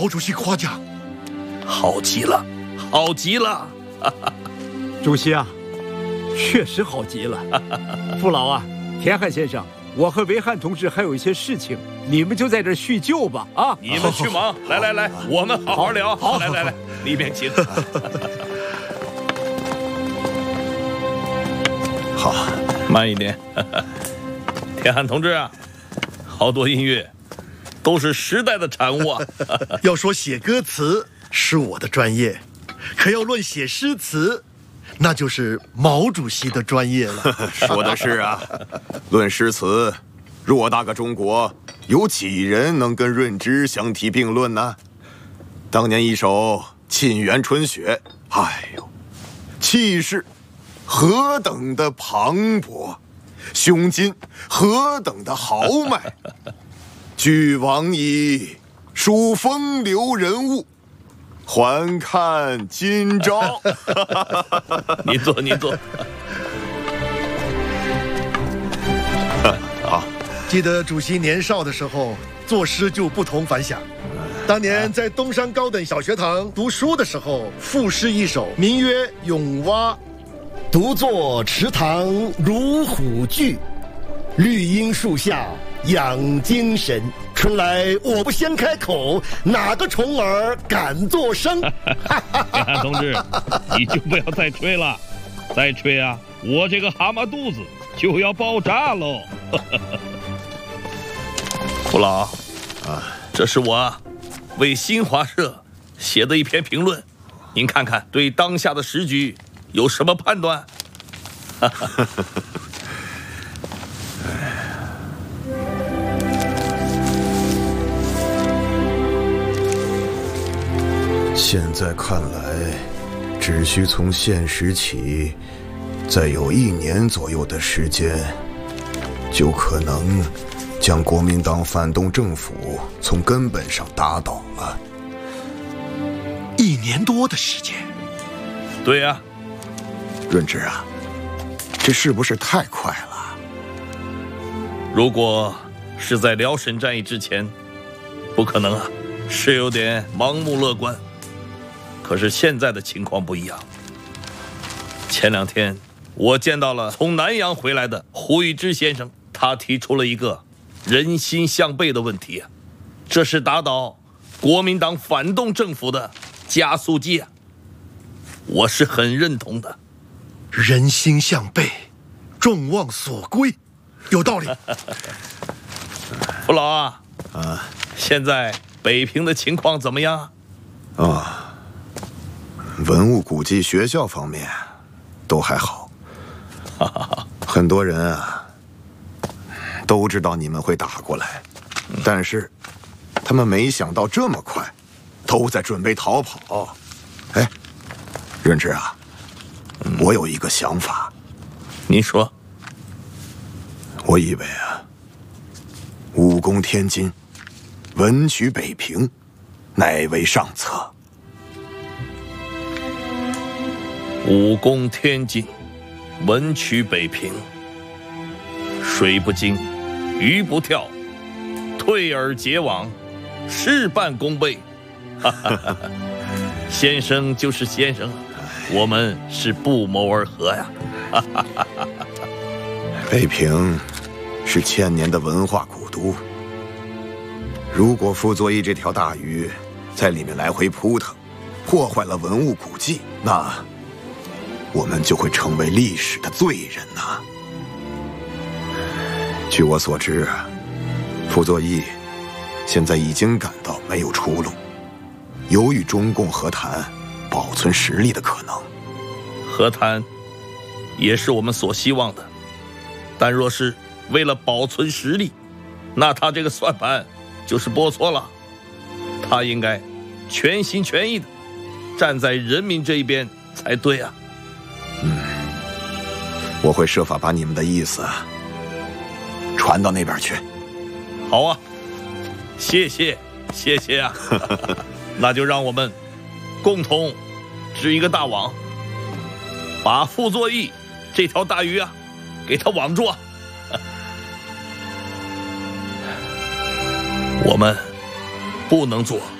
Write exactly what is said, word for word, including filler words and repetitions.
毛主席夸奖， 好极了，好极了！ 主席啊，确实好极了。父老啊，田汉先生，我和维汉同志还有一些事情，你们就在这叙旧吧。啊， 你们去忙。来来来，我们好好聊。 好， 来来来，里面请。 好， 慢一点。田汉同志啊，好多音乐都是时代的产物啊。 要说写歌词是我的专业，可要论写诗词，那就是毛主席的专业了。 说的是啊，论诗词，偌大个中国，有几人能跟润之相提并论呢？当年一首《沁园春雪》，哎呦，气势何等的磅礴，胸襟何等的豪迈。俱往矣，数风流人物，还看今朝。 你坐，你坐。 好， 记得主席年少的时候作诗就不同凡响。当年在东山高等小学堂读书的时候，赋诗一首，名曰《咏蛙》： 独坐池塘如虎踞，绿荫树下养精神。春来我不先开口，哪个虫儿敢作声？ 田汉同志，你就不要再吹了，再吹啊，我这个蛤蟆肚子就要爆炸喽！ 父老啊，这是我为新华社写的一篇评论，您看看对当下的时局有什么判断？ 现在看来，只需从现实起，再有一年左右的时间，就可能将国民党反动政府从根本上打倒了。 一年多的时间。 对呀、啊， 润之啊，这是不是太快了？ 如果是在辽沈战役之前，不可能啊，是有点盲目乐观。可是现在的情况不一样。前两天我见到了从南阳回来的胡玉芝先生，他提出了一个人心向背的问题啊，这是打倒国民党反动政府的加速剂啊，我是很认同的。 人心向背，众望所归，有道理。 父老啊， 啊， 现在北平的情况怎么样？ 啊。文物古迹、学校方面都还好，很多人啊都知道你们会打过来，但是他们没想到这么快，都在准备逃跑。哎，润之啊，我有一个想法。 您说。 我以为啊，武攻天津，文取北平，乃为上策。 武攻天津，文取北平，水不惊，鱼不跳，退而结网，事半功倍。先生就是先生，我们是不谋而合呀。 北平是千年的文化古都，如果傅作义这条大鱼在里面来回扑腾，破坏了文物古迹，那我们就会成为历史的罪人呐、啊。据我所知，傅作义现在已经感到没有出路，有与中共和谈保存实力的可能。 和谈也是我们所希望的，但若是为了保存实力，那他这个算盘就是拨错了。他应该全心全意的站在人民这一边才对啊。 嗯，我会设法把你们的意思传到那边去。 好啊，谢谢谢谢啊。那就让我们共同织一个大网，把傅作义这条大鱼啊给他网住啊。我们不能做